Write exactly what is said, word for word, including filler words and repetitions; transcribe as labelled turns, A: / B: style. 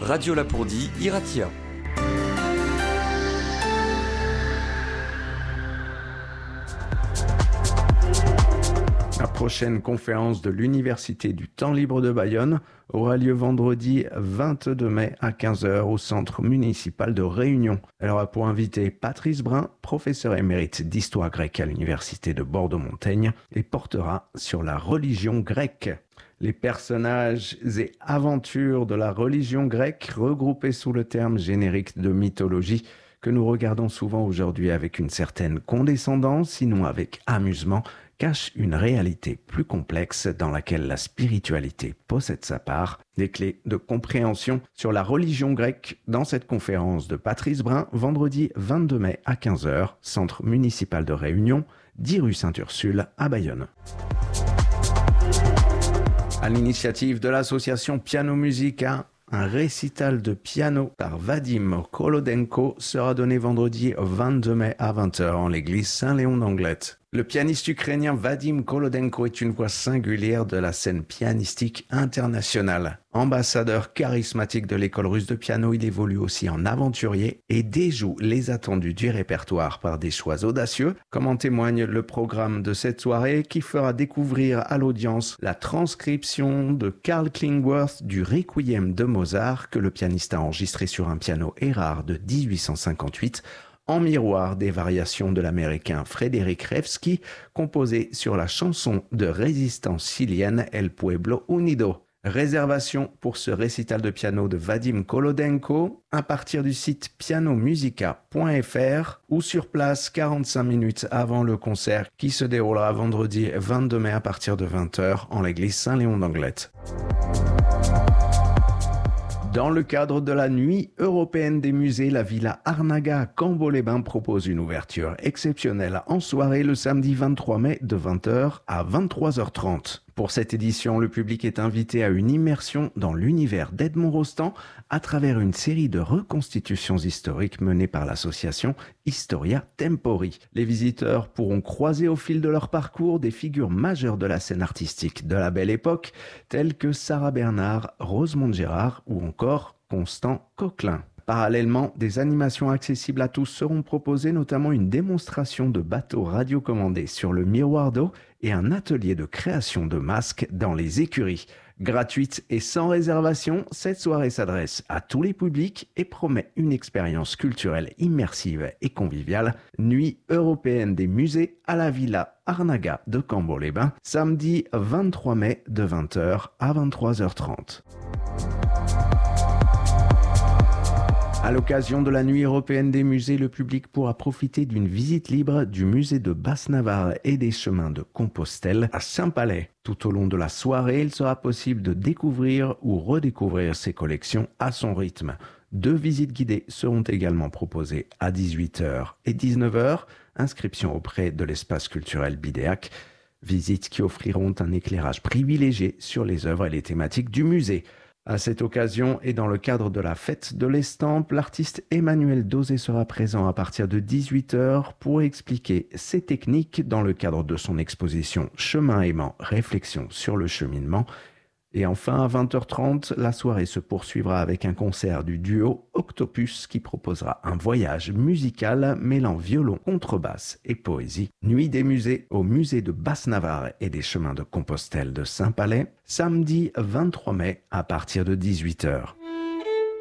A: Radio Lapourdie, Iratia.
B: La prochaine conférence de l'Université du Temps Libre de Bayonne aura lieu vendredi vingt-deux mai à quinze heures au Centre municipal de Réunion. Elle aura pour invité Patrice Brun, professeur émérite d'histoire grecque à l'Université de Bordeaux-Montaigne, et portera sur la religion grecque. Les personnages et aventures de la religion grecque, regroupés sous le terme générique de mythologie, que nous regardons souvent aujourd'hui avec une certaine condescendance, sinon avec amusement, cache une réalité plus complexe dans laquelle la spiritualité possède sa part. Des clés de compréhension sur la religion grecque dans cette conférence de Patrice Brun, vendredi vingt-deux mai à quinze heures, Centre municipal de Réunion, dix rue Sainte-Ursule à Bayonne. À l'initiative de l'association Piano Musica, un récital de piano par Vadim Kolodenko sera donné vendredi vingt-deux mai à vingt heures en l'église Saint-Léon d'Anglet. Le pianiste ukrainien Vadim Kolodenko est une voix singulière de la scène pianistique internationale. Ambassadeur charismatique de l'école russe de piano, il évolue aussi en aventurier et déjoue les attendus du répertoire par des choix audacieux, comme en témoigne le programme de cette soirée qui fera découvrir à l'audience la transcription de Karl Klingworth du Requiem de Mozart que le pianiste a enregistré sur un piano Erard de dix-huit cent cinquante-huit, en miroir des variations de l'américain Frédéric Revsky, composé sur la chanson de résistance chilienne El Pueblo Unido. Réservation pour ce récital de piano de Vadim Kolodenko à partir du site piano musica point f r ou sur place quarante-cinq minutes avant le concert qui se déroulera vendredi vingt-deux mai à partir de vingt heures en l'église Saint-Léon d'Anglet. Dans le cadre de la Nuit européenne des musées, la Villa Arnaga à Cambo-les-Bains propose une ouverture exceptionnelle en soirée le samedi vingt-trois mai de vingt heures à vingt-trois heures trente. Pour cette édition, le public est invité à une immersion dans l'univers d'Edmond Rostand à travers une série de reconstitutions historiques menées par l'association Historia Tempori. Les visiteurs pourront croiser au fil de leur parcours des figures majeures de la scène artistique de la Belle Époque, telles que Sarah Bernard, Rosemonde Gérard ou encore Constant Coquelin. Parallèlement, des animations accessibles à tous seront proposées, notamment une démonstration de bateaux radiocommandés sur le miroir d'eau et un atelier de création de masques dans les écuries. Gratuite et sans réservation, cette soirée s'adresse à tous les publics et promet une expérience culturelle immersive et conviviale. Nuit européenne des musées à la Villa Arnaga de Cambo-les-Bains, samedi vingt-trois mai de vingt heures à vingt-trois heures trente. À l'occasion de la Nuit européenne des musées, le public pourra profiter d'une visite libre du musée de Basse-Navarre et des chemins de Compostelle à Saint-Palais. Tout au long de la soirée, il sera possible de découvrir ou redécouvrir ses collections à son rythme. Deux visites guidées seront également proposées à dix-huit heures et dix-neuf heures. Inscription auprès de l'espace culturel Bidéac. Visites qui offriront un éclairage privilégié sur les œuvres et les thématiques du musée. À cette occasion et dans le cadre de la fête de l'estampe, l'artiste Emmanuel Dosé sera présent à partir de dix-huit heures pour expliquer ses techniques dans le cadre de son exposition Chemin aimant, réflexion sur le cheminement. Et enfin, à vingt heures trente, la soirée se poursuivra avec un concert du duo Octopus qui proposera un voyage musical mêlant violon, contrebasse et poésie. Nuit des musées au musée de Basse-Navarre et des chemins de Compostelle de Saint-Palais, samedi vingt-trois mai à partir de dix-huit heures.